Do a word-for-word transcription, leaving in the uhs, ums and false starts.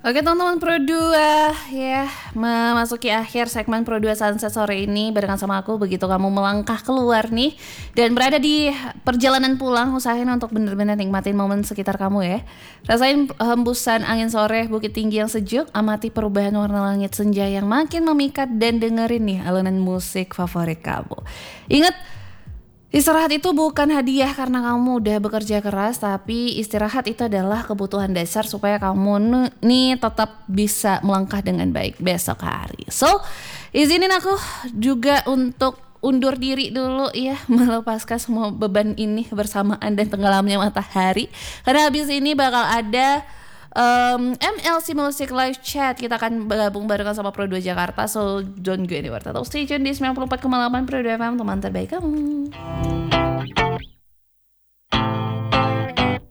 Oke teman-teman Pro dua ya, memasuki akhir segmen Pro dua Sunset sore ini barengan sama aku. Begitu kamu melangkah keluar nih dan berada di perjalanan pulang, usahain untuk benar-benar nikmatin momen sekitar kamu ya. Rasain hembusan angin sore, bukit tinggi yang sejuk, amati perubahan warna langit senja yang makin memikat, dan dengerin nih alunan musik favorit kamu. Ingat, istirahat itu bukan hadiah karena kamu udah bekerja keras, tapi istirahat itu adalah kebutuhan dasar supaya kamu nih tetap bisa melangkah dengan baik besok hari. So, izinin aku juga untuk undur diri dulu ya, melepaskan semua beban ini bersamaan dan tenggelamnya matahari. Karena habis ini bakal ada Um, M L C Music Live Chat. Kita akan bergabung barengan sama Pro dua Jakarta. So don't go anywhere, tetap stay tune di sembilan puluh empat koma delapan Pro dua F M, teman terbaik kamu.